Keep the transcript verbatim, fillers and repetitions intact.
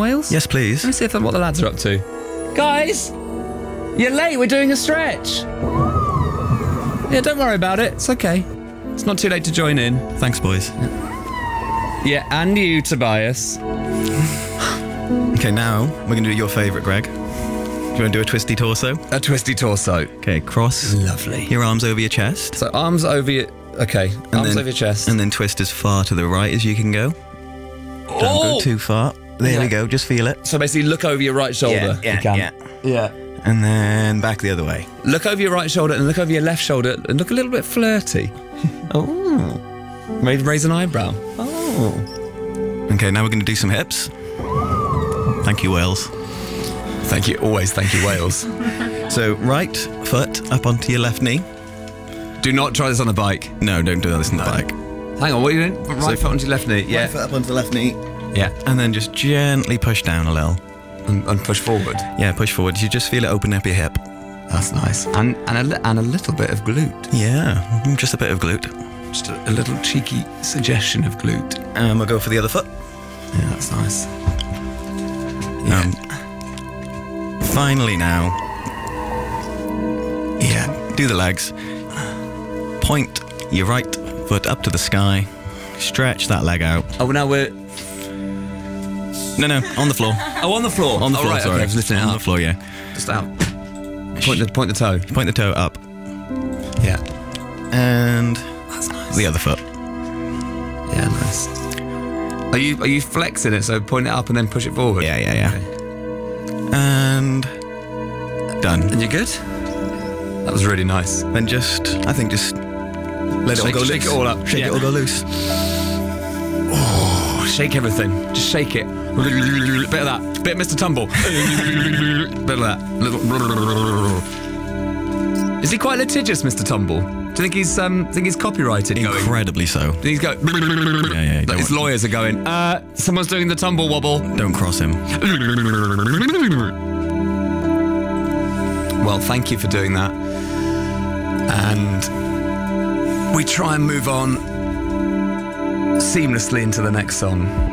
Wales? Yes, please. Let me see if what the lads are up to. Guys, you're late. We're doing a stretch. Yeah, don't worry about it. It's okay. It's not too late to join in. Thanks, boys. Yeah, and you, Tobias. Okay, now we're going to do your favourite, Greg. Do you want to do a twisty torso? A twisty torso. Okay, cross Lovely. your arms over your chest. So arms over your... Okay, and arms then, over your chest. And then twist as far to the right as you can go. Don't oh! go too far. There Yeah. we go, just feel it. So basically look over your right shoulder. Yeah, if you yeah, can. yeah. Yeah. And then back the other way. Look over your right shoulder and look over your left shoulder and look a little bit flirty. Oh. Maybe raise an eyebrow. Oh. Okay, now we're going to do some hips. Thank you, Wales. Thank you. Always thank you, Wales. So, right foot up onto your left knee. Do not try this on a bike. No, don't do this on the bike. Hang on, what are you doing? Right So- foot onto your left knee. Yeah. Right foot up onto the left knee. Yeah. And then just gently push down a little. And, and push forward. Yeah, push forward. You just feel it open up your hip. That's nice. And and a, li- and a little bit of glute. Yeah, just a bit of glute. Just a, a little cheeky suggestion of glute. And we'll go for the other foot. Yeah, that's nice. Yeah. Um, finally now. Yeah, do the legs. Point your right foot up to the sky. Stretch that leg out. Oh, now we're... No, no, on the floor. Oh, on the floor. On the oh, floor, right, sorry. Okay, I was lifting it on up. the floor, yeah. Just out. Point the, point the toe. Point the toe up. Yeah. And That's nice. the other foot. Yeah, nice. Are you are you flexing it? So point it up and then push it forward? Yeah, yeah, yeah. Okay. And done. And you're good? That was really nice. Then just, I think just let it all Shake- go shake loose. it all up. Shake Yeah. it all go loose. Oh, shake everything. Just shake it. Bit of that. Bit of Mister Tumble. Bit of that. Little. Is he quite litigious, Mister Tumble? Do you think he's um think he's copyrighted? Going? Incredibly so. Do you think he's go. Yeah, yeah. Like don't his want- lawyers are going. Uh, someone's doing the tumble wobble. Don't cross him. Well, thank you for doing that. And we try and move on seamlessly into the next song.